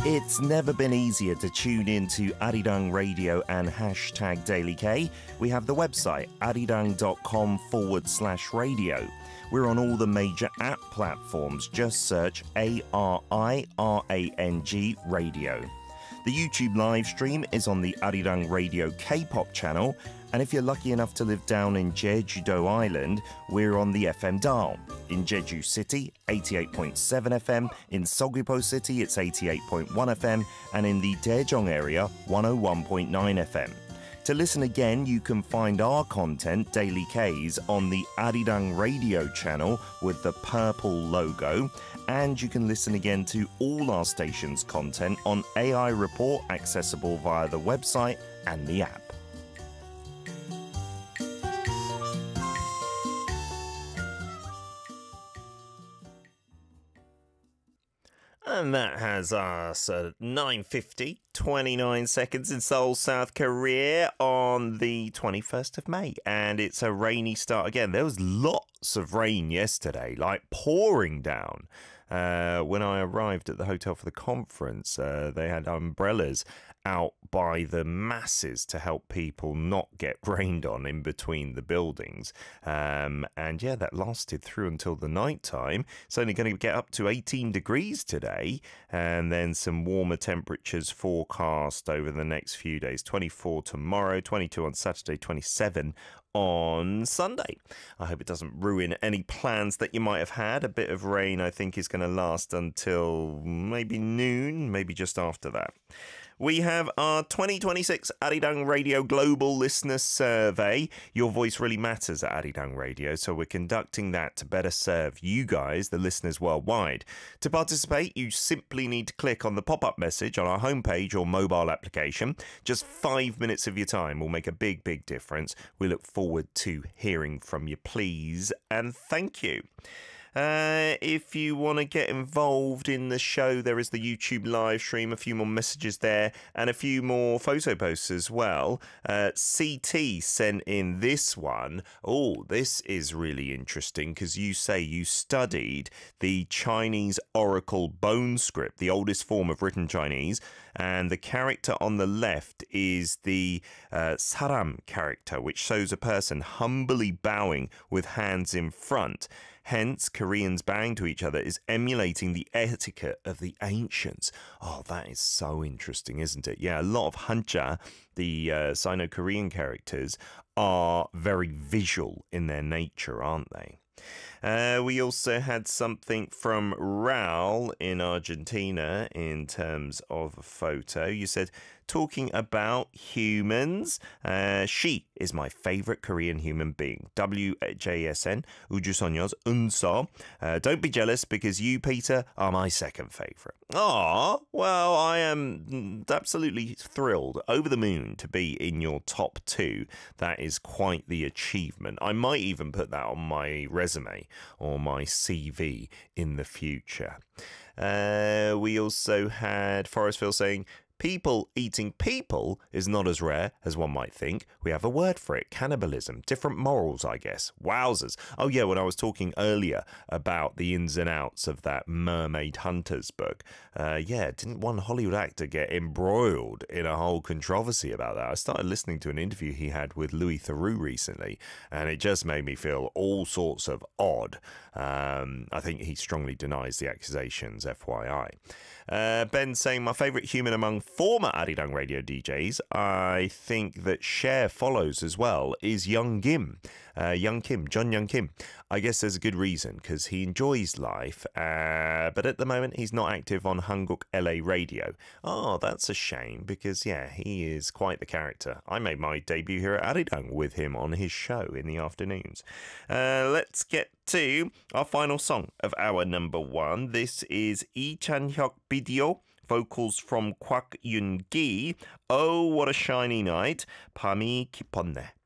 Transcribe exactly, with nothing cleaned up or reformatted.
It's never been easier to tune in to Arirang Radio and hashtag Daily K. We have the website arirang.com forward slash radio. We're on all the major app platforms. Just search A R I R A N G Radio. The YouTube live stream is on the Arirang Radio K-pop channel, and if you're lucky enough to live down in Jeju-do Island, we're on the F M dial. In Jeju City, eighty-eight point seven F M, in Seogwipo City, it's eighty-eight point one F M, and in the Daejeong area, one oh one point nine F M. To listen again, you can find our content, Daily K's, on the Arirang Radio channel with the purple logo, and you can listen again to all our station's content on A I Report, accessible via the website and the app. And that has us at nine fifty, twenty-nine seconds in Seoul, South Korea on the twenty-first of May. And it's a rainy start again. There was lots of rain yesterday, like pouring down. Uh, when I arrived at the hotel for the conference, uh, they had umbrellas out by the masses to help people not get rained on in between the buildings. Um, and yeah, that lasted through until the night time. It's only going to get up to eighteen degrees today, and then some warmer temperatures forecast over the next few days. twenty-four tomorrow, twenty-two on Saturday, twenty-seven on Sunday. I hope it doesn't ruin any plans that you might have had. A bit of rain, I think, is going to last until maybe noon, maybe just after that. We have our twenty twenty-six Arirang Radio Global Listener Survey. Your voice really matters at Arirang Radio, so we're conducting that to better serve you guys, the listeners worldwide. To participate, you simply need to click on the pop-up message on our homepage or mobile application. Just five minutes of your time will make a big, big difference. We look forward to hearing from you, please, and thank you. Uh, if you want to get involved in the show, there is the YouTube live stream, a few more messages there, and a few more photo posts as well. Uh, C T sent in this one. Oh, this is really interesting because you say you studied the Chinese Oracle bone script, the oldest form of written Chinese, and the character on the left is the uh, saram character, which shows a person humbly bowing with hands in front. Hence, Koreans bowing to each other is emulating the etiquette of the ancients. Oh, that is so interesting, isn't it? Yeah, a lot of Hanja, the uh, Sino-Korean characters, are very visual in their nature, aren't they? Uh, we also had something from Raul in Argentina in terms of a photo. You said, talking about humans, uh, she is my favorite Korean human being. W J S N, 우주소녀's Unso. Uh, don't be jealous because you, Peter, are my second favorite. Ah, well, I am absolutely thrilled, over the moon, to be in your top two. That is quite the achievement. I might even put that on my resume or my C V in the future. Uh, we also had Forestville saying, people eating people is not as rare as one might think. We have a word for it. Cannibalism. Different morals, I guess. Wowzers. Oh, yeah, when I was talking earlier about the ins and outs of that Mermaid Hunters book, uh, yeah, didn't one Hollywood actor get embroiled in a whole controversy about that? I started listening to an interview he had with Louis Theroux recently, and it just made me feel all sorts of odd. Um, I think he strongly denies the accusations, F Y I. Uh, Ben saying, my favourite human among former Arirang Radio D Js, I think that Cher follows as well, is Young Kim. Uh, Young Kim, John Young Kim. I guess there's a good reason, because he enjoys life, uh, but at the moment he's not active on Hanguk L A Radio. Oh, that's a shame, because yeah, he is quite the character. I made my debut here at Arirang with him on his show in the afternoons. Uh, let's get to our final song of our number one. This is Lee Chan-hyuk video. Vocals from Kwak Yoon-gi. Oh, what a shiny night. 밤이 깊었네.